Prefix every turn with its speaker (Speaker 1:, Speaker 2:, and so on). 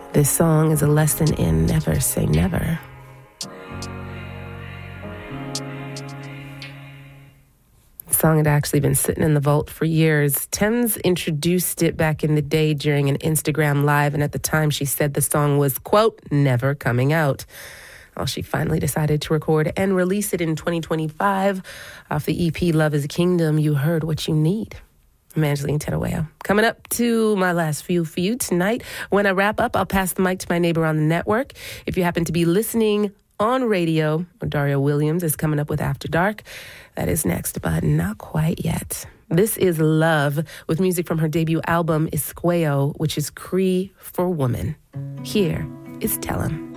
Speaker 1: This song is a lesson in never say never. The song had actually been sitting in the vault for years. Tems introduced it back in the day during an Instagram live, and at the time she said the song was, quote, never coming out. Well, she finally decided to record and release it in 2025. Off the EP Love is a Kingdom, you heard What You Need. I'm Angeline Teraweo. Coming up to my last few for you tonight. When I wrap up, I'll pass the mic to my neighbor on the network. If you happen to be listening on radio, Daria Williams is coming up with After Dark. That is next, but not quite yet. This is Love with music from her debut album, Isqueo, which is Cree for woman. Here is Tell 'Em.